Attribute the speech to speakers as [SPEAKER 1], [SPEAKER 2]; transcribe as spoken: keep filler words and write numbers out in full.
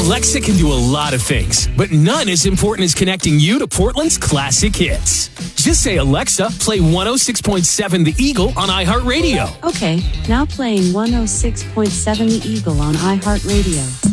[SPEAKER 1] Alexa can do a lot of things, but none as important as connecting you to Portland's classic hits. Just say, Alexa, play one oh six point seven The Eagle on iHeartRadio.
[SPEAKER 2] Okay, now playing one oh six point seven The Eagle on iHeartRadio.